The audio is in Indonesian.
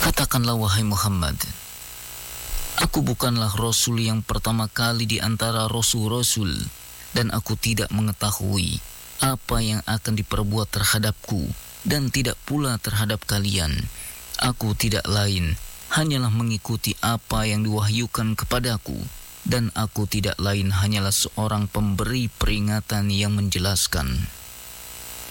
Katakanlah wahai Muhammad, aku bukanlah Rasul yang pertama kali di antara Rasul-Rasul, dan aku tidak mengetahui apa yang akan diperbuat terhadapku dan tidak pula terhadap kalian. Aku tidak lain hanyalah mengikuti apa yang diwahyukan kepadaku, dan aku tidak lain hanyalah seorang pemberi peringatan yang menjelaskan.